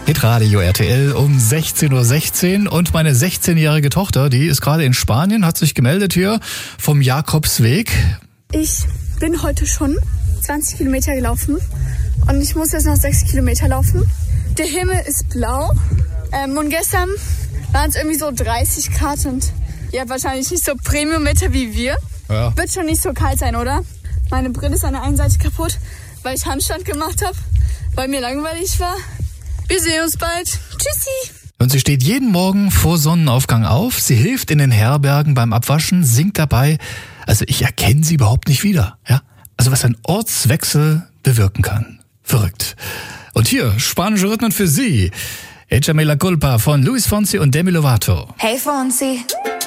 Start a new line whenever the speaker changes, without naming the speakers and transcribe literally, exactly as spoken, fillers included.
Hitradio R T L um sechzehn Uhr sechzehn und meine sechzehnjährige Tochter, die ist gerade in Spanien, hat sich gemeldet hier vom Jakobsweg.
Ich bin heute schon zwanzig Kilometer gelaufen und ich muss jetzt noch sechs Kilometer laufen. Der Himmel ist blau ähm, und gestern waren es irgendwie so dreißig Grad und ihr habt wahrscheinlich nicht so Premium-Wetter wie wir.
Ja.
Wird schon nicht so kalt sein, oder? Meine Brille ist an der einen Seite kaputt, weil ich Handstand gemacht habe, weil mir langweilig war. Wir sehen uns bald. Tschüssi.
Und sie steht jeden Morgen vor Sonnenaufgang auf, sie hilft in den Herbergen beim Abwaschen, singt dabei. Also ich erkenne sie überhaupt nicht wieder. Ja? Also was ein Ortswechsel bewirken kann. Verrückt. Und hier, spanische Rhythmen für Sie. Échame la culpa von Luis Fonsi und Demi Lovato.
Hey Fonsi.